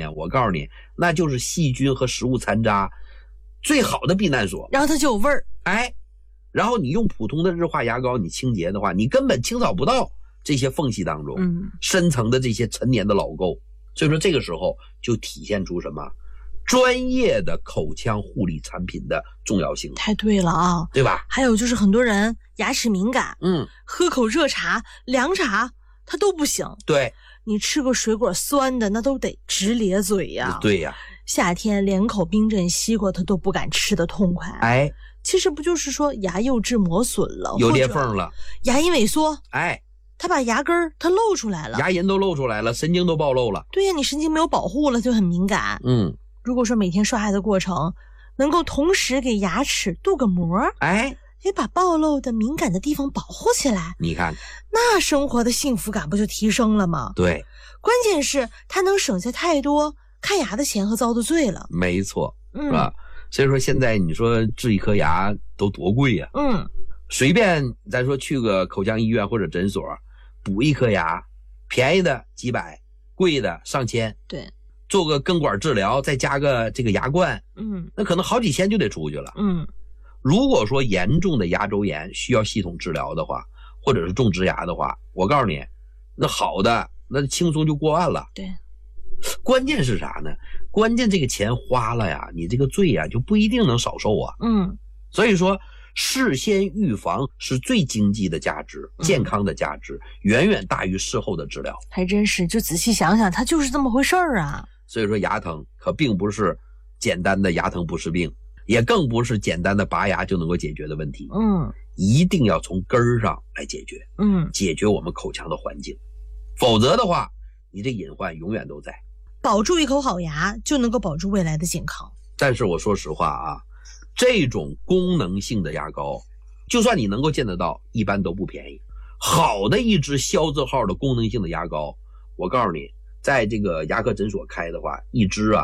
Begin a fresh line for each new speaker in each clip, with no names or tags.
面，我告诉你，那就是细菌和食物残渣最好的避难所。
然后它就有味儿。
然后你用普通的日化牙膏，你清洁的话，你根本清扫不到这些缝隙当中深层的这些陈年的老垢。所以说这个时候就体现出什么？专业的口腔护理产品的重要性。
太对了啊，
对吧？
还有就是很多人牙齿敏感，喝口热茶、凉茶它都不行。
对，
你吃个水果酸的，那都得直咧嘴呀。
对呀，
夏天连口冰镇西瓜它都不敢吃得痛快。其实不就是说牙釉质磨损了，
有裂缝了，
牙龈萎缩，它把牙根儿它露出来了，
牙龈都露出来了，神经都暴露了。
对呀，你神经没有保护了，就很敏感。如果说每天刷牙的过程能够同时给牙齿镀个膜，也把暴露的敏感的地方保护起来，
你看
那生活的幸福感不就提升了吗？
对，
关键是它能省下太多看牙的钱和遭的罪了。
没错，是吧？所以说现在你说治一颗牙都多贵呀。随便咱说去个口腔医院或者诊所补一颗牙，便宜的几百，贵的上千。
对，
做个根管治疗，再加个这个牙冠，那可能好几千就得出去了。如果说严重的牙周炎需要系统治疗的话，或者是种植牙的话，我告诉你，那好的那轻松就过万了。
对，
关键是啥呢？关键这个钱花了呀，你这个罪呀就不一定能少受啊。所以说事先预防是最经济的价值，健康的价值远远大于事后的治疗。
还真是，就仔细想想，它就是这么回事儿啊。
所以说牙疼可并不是简单的牙疼不是病，也更不是简单的拔牙就能够解决的问题。一定要从根儿上来解决。解决我们口腔的环境，否则的话你这隐患永远都在。
保住一口好牙就能够保住未来的健康。
但是我说实话啊，这种功能性的牙膏就算你能够见得到，一般都不便宜。好的一支消字号的功能性的牙膏，我告诉你在这个牙科诊所开的话，一支啊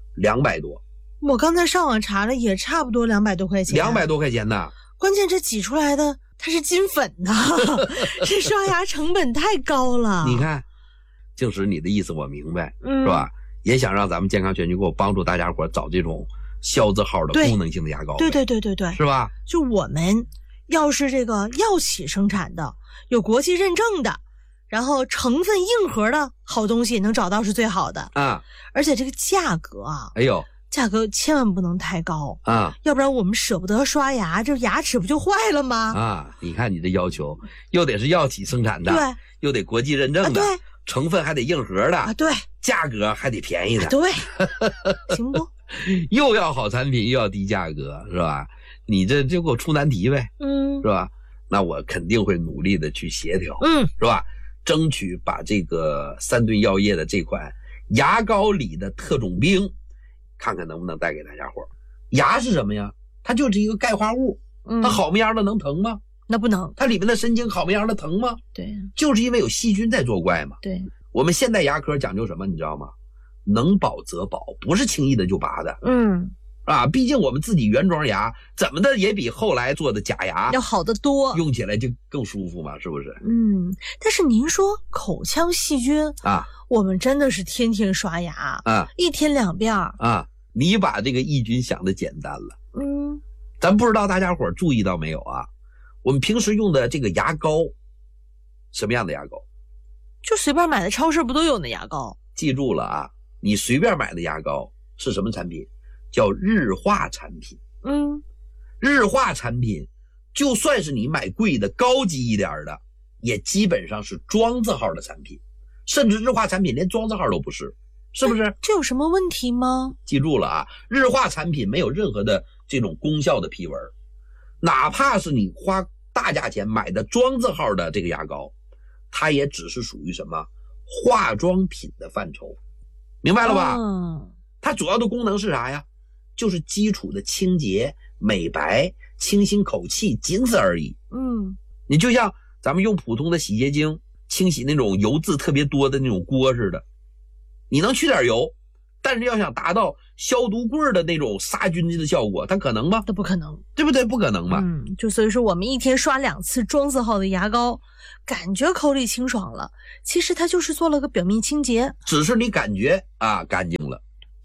200多。
我刚才上网查了，也差不多200多块钱。
200多块钱呢。
关键这挤出来的它是金粉呐，这刷牙成本太高了。
你看静石，你的意思我明白，是吧？也想让咱们健康全局构帮助大家伙找这种消字号的功能性的牙膏。
对，
是吧？
就我们要是这个药企生产的，有国际认证的，然后成分硬核的好东西能找到是最好的
啊。
而且这个价格啊，价格千万不能太高
啊，
要不然我们舍不得刷牙，这牙齿不就坏了吗？
啊，你看你这要求，又得是药企生产的，
对，
又得国际认证的，
对，
成分还得硬核的，
对，
价格还得便宜的，
对，行不？
又要好产品又要低价格，是吧？你这就给我出难题呗，是吧？那我肯定会努力的去协调，是吧？争取把这个3顿药业的这款牙膏里的特种兵，看看能不能带给大家伙。牙是什么呀？它就是一个钙化物，它好么样的能疼吗？
那不能。
它里面的神经好么样的疼吗？
对，
就是因为有细菌在作怪嘛。
对，
我们现代牙科讲究什么你知道吗？能保则保，不是轻易的就拔的。毕竟我们自己原装牙怎么的也比后来做的假牙
要好得多，
用起来就更舒服嘛，是不是？
但是您说口腔细菌啊，我们真的是天天刷牙啊，1天2遍
啊。你把这个抑菌想的简单了。咱不知道大家伙注意到没有啊？我们平时用的这个牙膏，什么样的牙膏？
就随便买的超市不都有那牙膏？
记住了啊，你随便买的牙膏是什么产品？叫日化产品。日化产品就算是你买贵的高级一点的，也基本上是庄字号的产品，甚至日化产品连庄字号都不是，是不是？
这有什么问题吗？
记住了啊，日化产品没有任何的这种功效的批文，哪怕是你花大价钱买的庄字号的这个牙膏，它也只是属于什么化妆品的范畴，明白了吧？它主要的功能是啥呀？就是基础的清洁、美白、清新口气，仅此而已。你就像咱们用普通的洗洁精清洗那种油渍特别多的那种锅似的，你能去点油，但是要想达到消毒柜的那种杀菌的效果，它可能吗？
那不可能，
对不对？不可能嘛。
就所以说我们1天刷2次庄字号的牙膏，感觉口里清爽了，其实它就是做了个表面清洁，
只是你感觉啊干净了。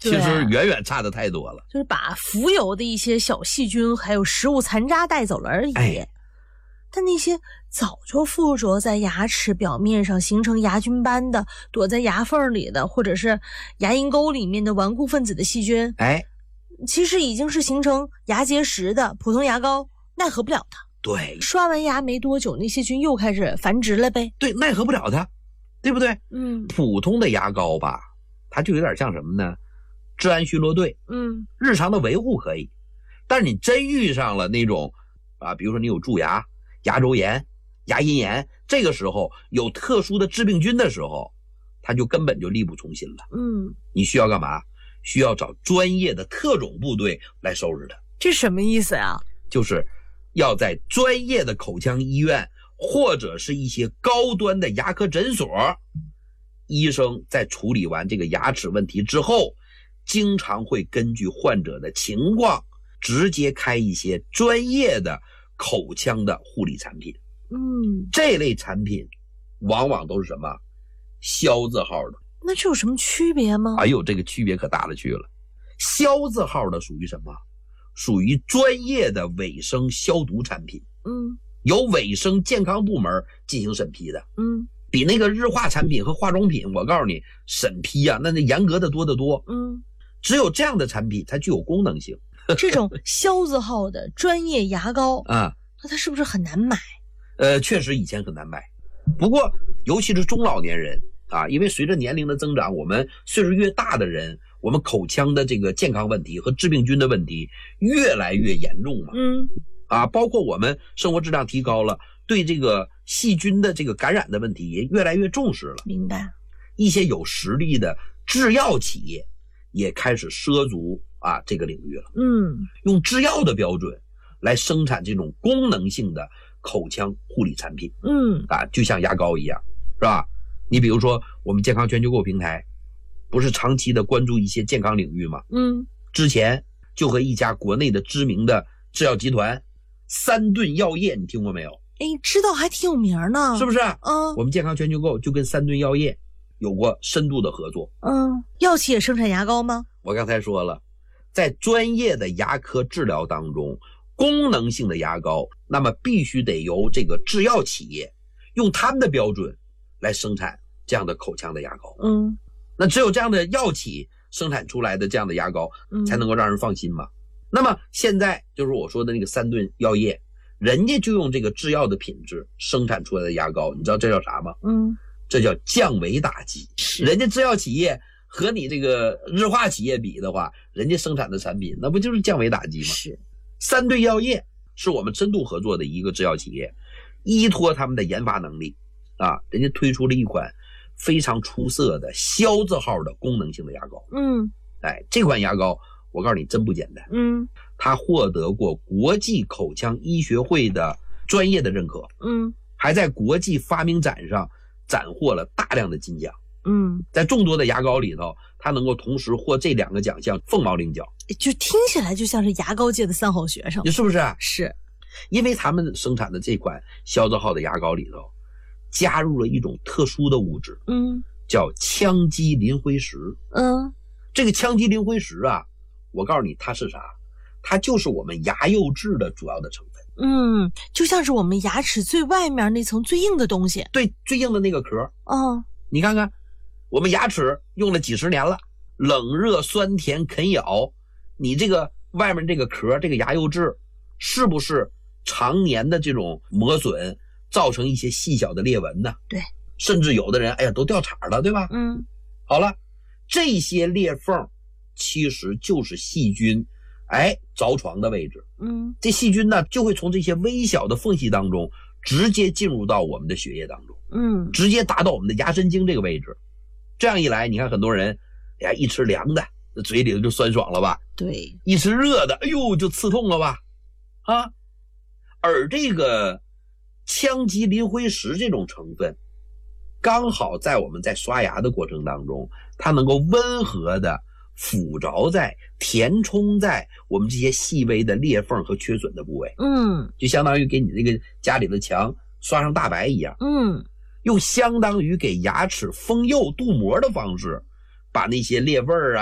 其实远远差的太多了，
就是把浮游的一些小细菌还有食物残渣带走了而已。但那些早就附着在牙齿表面上形成牙菌斑的，躲在牙缝里的，或者是牙龈沟里面的顽固分子的细菌，其实已经是形成牙结石的，普通牙膏奈何不了它。
对，
刷完牙没多久，那些菌又开始繁殖了呗。
对，奈何不了它，对不对？普通的牙膏吧，它就有点像什么呢？治安巡逻队。日常的维护可以，但是你真遇上了那种比如说你有蛀牙、牙周炎、牙龈炎，这个时候有特殊的致病菌的时候，它就根本就力不从心了。你需要干嘛？需要找专业的特种部队来收拾它。
这什么意思啊？
就是要在专业的口腔医院或者是一些高端的牙科诊所，医生在处理完这个牙齿问题之后，经常会根据患者的情况直接开一些专业的口腔的护理产品。这类产品往往都是什么？肖字号的。
那这有什么区别吗？
哎呦，这个区别可大了去了。肖字号的属于什么？属于专业的卫生消毒产品。由卫生健康部门进行审批的。比那个日化产品和化妆品，我告诉你，审批那严格的多得多。只有这样的产品才具有功能性。
这种肖字号的专业牙膏那它是不是很难买？
确实以前很难买。不过尤其是中老年人因为随着年龄的增长，我们岁数越大的人，我们口腔的这个健康问题和致病菌的问题越来越严重嘛。包括我们生活质量提高了，对这个细菌的这个感染的问题也越来越重视了。
明白。
一些有实力的制药企业也开始涉足这个领域了。用制药的标准来生产这种功能性的口腔护理产品。就像牙膏一样，是吧？你比如说我们健康全球购平台不是长期的关注一些健康领域吗？之前就和一家国内的知名的制药集团三顿药业，你听过没有？
知道，还挺有名呢，
是不是？我们健康全球购就跟三顿药业有过深度的合作。
药企也生产牙膏吗？
我刚才说了，在专业的牙科治疗当中，功能性的牙膏那么必须得由这个制药企业用他们的标准来生产这样的口腔的牙膏。那只有这样的药企生产出来的这样的牙膏才能够让人放心嘛。那么现在就是我说的那个三顿药业，人家就用这个制药的品质生产出来的牙膏，你知道这叫啥吗？这叫降维打击。人家制药企业和你这个日化企业比的话，人家生产的产品那不就是降维打击吗？
是。
三顿药业是我们深度合作的一个制药企业，依托他们的研发能力人家推出了一款非常出色的肖字号的功能性的牙膏。这款牙膏我告诉你真不简单。它获得过国际口腔医学会的专业的认可。还在国际发明展上斩获了大量的金奖。在众多的牙膏里头，它能够同时获这2个奖项，凤毛麟角。
就听起来就像是牙膏界的3好学生，
是不是？
是。
因为他们生产的这款肖字号的牙膏里头加入了一种特殊的物质，叫羟基磷灰石。这个羟基磷灰石我告诉你它是啥？它就是我们牙釉质的主要的成分。
就像是我们牙齿最外面那层最硬的东西。
对，最硬的那个壳。你看看我们牙齿用了几十年了，冷热酸甜啃咬，你这个外面这个壳，这个牙釉质是不是常年的这种磨损造成一些细小的裂纹呢？
对，
甚至有的人都掉茬了，对吧？好了，这些裂缝其实就是细菌着床的位置。这细菌呢就会从这些微小的缝隙当中直接进入到我们的血液当中，直接达到我们的牙神经这个位置。这样一来，你看很多人一吃凉的嘴里就酸爽了吧？
对，
一吃热的就刺痛了吧？而这个羟基磷灰石这种成分刚好在我们在刷牙的过程当中，它能够温和的附着在填充在我们这些细微的裂缝和缺损的部位。就相当于给你这个家里的墙刷上大白一样。用相当于给牙齿封釉镀膜的方式，把那些裂纹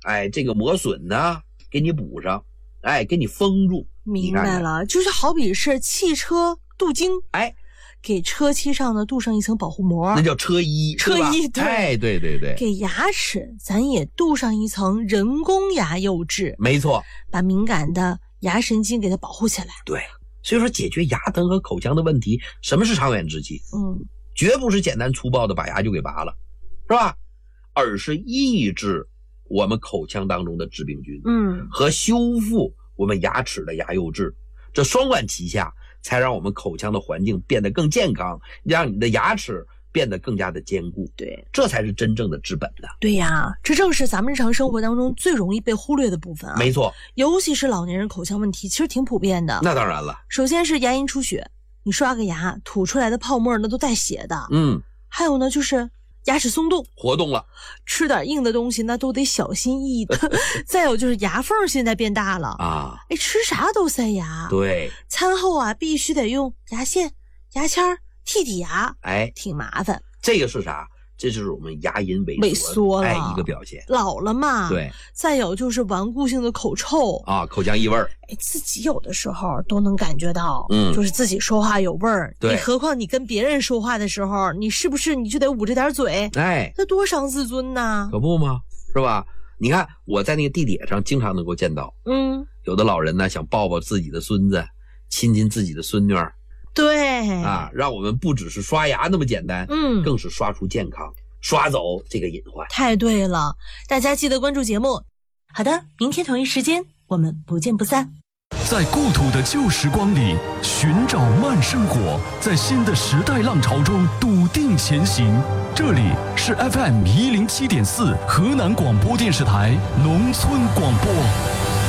这个磨损呢给你补上，给你封住。
明白了，就是好比是汽车镀金，给车漆上呢镀上一层保护膜，
那叫车衣，对，对。
给牙齿咱也镀上一层人工牙釉质，
没错，
把敏感的牙神经给它保护起来。
对，所以说解决牙疼和口腔的问题，什么是长远之计？绝不是简单粗暴的把牙就给拔了，是吧？而是抑制我们口腔当中的致病菌，和修复我们牙齿的牙釉质，这双管齐下，才让我们口腔的环境变得更健康，让你的牙齿变得更加的坚固。
对，
这才是真正的治本的。
对呀，这正是咱们日常生活当中最容易被忽略的部分啊。
没错，
尤其是老年人口腔问题，其实挺普遍的。
那当然了，
首先是牙龈出血，你刷个牙吐出来的泡沫那都带血的。还有呢，就是牙齿松动
活动了，
吃点硬的东西那都得小心翼翼的。再有就是牙缝现在变大了啊，吃啥都塞牙。
对，
餐后啊必须得用牙线、牙签剔剔牙，挺麻烦。
这个是啥？这就是我们牙龈萎
缩了，
一个表现。
老了嘛。
对。
再有就是顽固性的口臭
啊，口腔异味。
自己有的时候都能感觉到，就是自己说话有味儿。
对。
何况你跟别人说话的时候，你是不是你就得捂着点嘴？那多伤自尊呐！
可不吗？是吧？你看我在那个地铁上经常能够见到，有的老人呢想抱抱自己的孙子，亲亲自己的孙女儿。
对
啊，让我们不只是刷牙那么简单，更是刷出健康，刷走这个隐患。
太对了，大家记得关注节目。好的，明天同一时间我们不见不散。
在故土的旧时光里寻找慢生活，在新的时代浪潮中笃定前行。这里是 FM 107.4河南广播电视台农村广播。